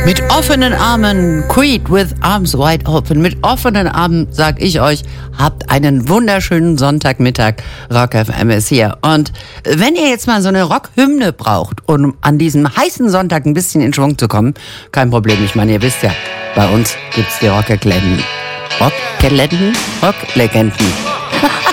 Mit offenen Armen, Creed with Arms Wide Open. Mit offenen Armen sag ich euch, habt einen wunderschönen Sonntagmittag. Rock FM ist hier. Und wenn ihr jetzt mal so eine Rockhymne braucht, um an diesem heißen Sonntag ein bisschen in Schwung zu kommen, kein Problem. Ich meine, ihr wisst ja, bei uns gibt's die Rocklegenden. Rocklegenden?